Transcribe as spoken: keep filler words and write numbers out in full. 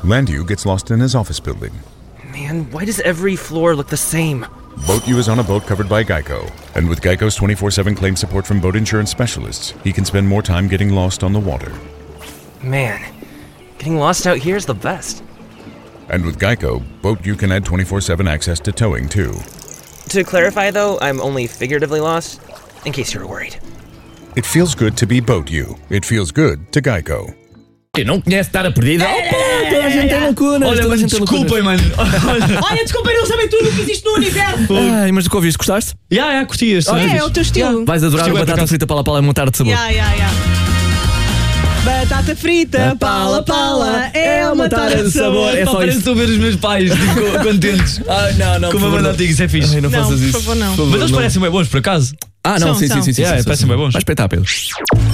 Landu gets lost in his office building. Man, why does every floor look the same? Boat U is on a boat covered by Geico. And with Geico's twenty-four seven claim support from boat insurance specialists, he can spend more time getting lost on the water. Man, getting lost out here is the best. And with Geico, Boat U can add twenty-four seven access to towing too. To clarify though, I'm only figuratively lost, in case you were worried. It feels good to be Boat U. It feels good to Geico. Eu não conhece estar perdida. Opa, toda a gente tem lacunas. Olha, mas desculpem, mano. Olha, desculpem, não sabem tudo o que existe no universo. Ai, mas do que ouviste, gostaste? Já, yeah, já, curti este. É, é o teu estilo. Vais adorar Estilo o é batata por frita pala pala, é uma tarde de sabor. Ya, ya, ya. Batata frita, pala pala, é uma tara de sabor. É É só só parece isso. estou a ver os meus pais tipo, contentes. Ah, não, não. Com uma por banda favor, antiga, isso é fixe. Ai, não, Não, faças por isso. favor, não. Por Mas eles não. parecem bem bons, por acaso. Ah, não, São, sim, são. sim, sim, sim. Yeah, sim, parecem sim. bem bons. Vai espreitar, Pedro.